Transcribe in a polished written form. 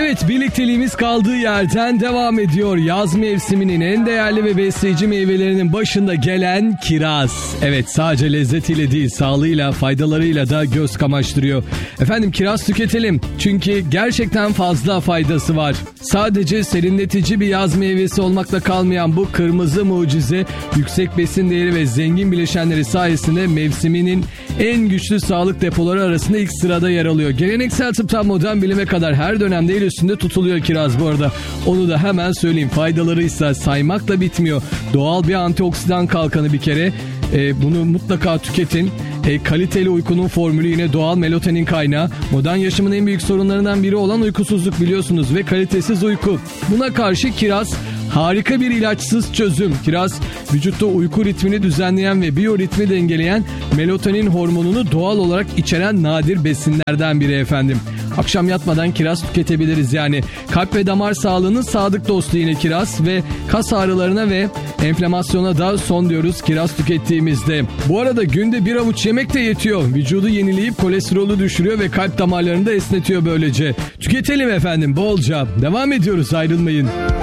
Evet, birlikteliğimiz kaldığı yerden devam ediyor. Yaz mevsiminin en değerli ve besleyici meyvelerinin başında gelen kiraz. Evet, sadece lezzetiyle değil, sağlığıyla, faydalarıyla da göz kamaştırıyor. Efendim, kiraz tüketelim. Çünkü gerçekten fazla faydası var. Sadece serinletici bir yaz meyvesi olmakla kalmayan bu kırmızı mucize, yüksek besin değeri ve zengin bileşenleri sayesinde mevsiminin en güçlü sağlık depoları arasında ilk sırada yer alıyor. Geleneksel tıptan modern bilime kadar her dönemde el üstünde tutuluyor kiraz bu arada. Onu da hemen söyleyeyim. Faydaları ise saymakla bitmiyor. Doğal bir antioksidan kalkanı bir kere. Bunu mutlaka tüketin. Kaliteli uykunun formülü, yine doğal melatonin kaynağı. Modern yaşamın en büyük sorunlarından biri olan uykusuzluk biliyorsunuz ve kalitesiz uyku. Buna karşı kiraz harika bir ilaçsız çözüm. Kiraz vücutta uyku ritmini düzenleyen ve biyoritmi dengeleyen melatonin hormonunu doğal olarak içeren nadir besinlerden biri efendim. Akşam yatmadan kiraz tüketebiliriz yani. Kalp ve damar sağlığının sadık dostu yine kiraz ve kas ağrılarına ve enflamasyona da son diyoruz kiraz tükettiğimizde. Bu arada günde bir avuç yemek de yetiyor. Vücudu yenileyip kolesterolü düşürüyor ve kalp damarlarını da esnetiyor böylece. Tüketelim efendim bolca. Devam ediyoruz, ayrılmayın.